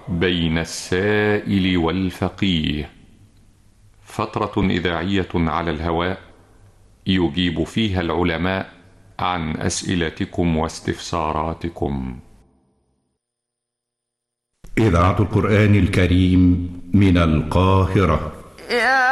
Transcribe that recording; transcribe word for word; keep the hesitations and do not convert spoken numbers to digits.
بين السائل والفقيه، فترة إذاعية على الهواء يجيب فيها العلماء عن أسئلتكم واستفساراتكم. إذاعة القرآن الكريم من القاهرة.